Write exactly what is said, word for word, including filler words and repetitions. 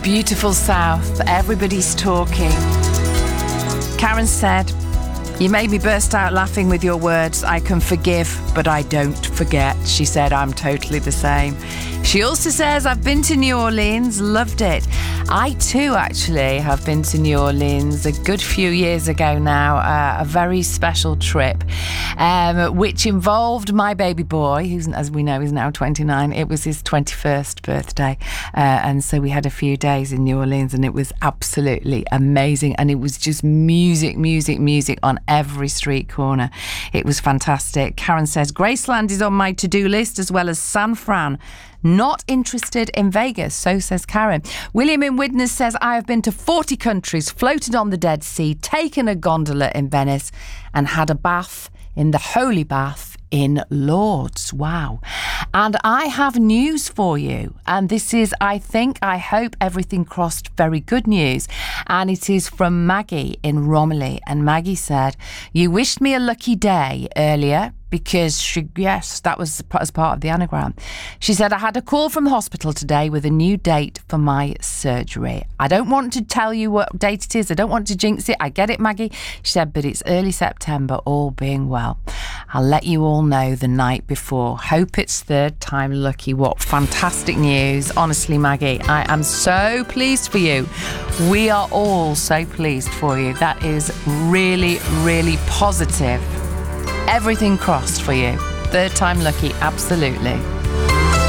beautiful South. Everybody's talking. Karen said, "You made me burst out laughing with your words. I can forgive, but I don't forget." She said, "I'm totally the same." She also says, "I've been to New Orleans, loved it." I too actually have been to New Orleans a good few years ago now, uh, a very special trip, um, which involved my baby boy, who's, as we know, is now twenty-nine. It was his twenty-first birthday, uh, and so we had a few days in New Orleans, and it was absolutely amazing, and it was just music, music, music on every street corner. It was fantastic. Karen says, "Graceland is on my to-do list, as well as San Fran. Not interested in Vegas," so says Karen. William in Widnes says, "I have been to forty countries, floated on the Dead Sea, taken a gondola in Venice, and had a bath in the Holy Bath in Lourdes." Wow. And I have news for you. And this is, I think, I hope, everything crossed, very good news. And it is from Maggie in Romilly. And Maggie said, "You wished me a lucky day earlier." Because she, yes, that was as part of the anagram. She said, "I had a call from the hospital today with a new date for my surgery. I don't want to tell you what date it is. I don't want to jinx it. I get it, Maggie." She said, "But it's early September, all being well. I'll let you all know the night before. Hope it's third time lucky." What fantastic news. Honestly, Maggie, I am so pleased for you. We are all so pleased for you. That is really, really positive. Everything crossed for you. Third time lucky, absolutely.